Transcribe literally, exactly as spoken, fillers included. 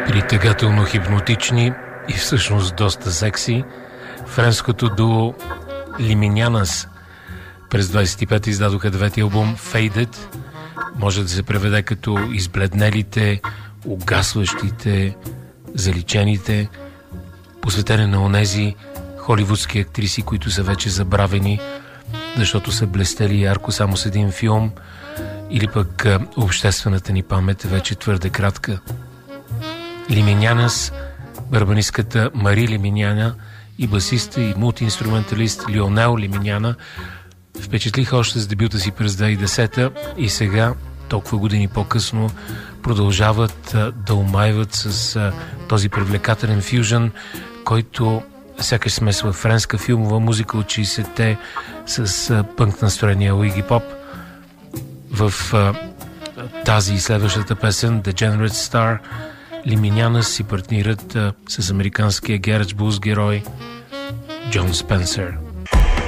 Притегателно хипнотични и всъщност доста секси, френското дуо Лиминянас през двайсет и пета издадоха девети албум Faded. Може да се преведе като избледнелите, угасващите, заличените, посветени на онези холивудски актриси, които са вече забравени, защото са блестели ярко само с един филм, или пък обществената ни памет е вече твърде кратка. Лиминянас, барабанистката Мари Лиминяна и басиста и мултиинструменталист Лионел Лиминяна впечатлиха още с дебюта си през две хиляди и десета и сега, толкова години по-късно, продължават а, да умайват с а, този привлекателен фюжън, който сякаш смесва френска филмова музика от шейсетте с а, пънк настроение Уиги Поп. В а, тази и следващата песен Degenerate Star Лиминяна си партнират а, с американския гаредж блуз герой Джон Спенсър.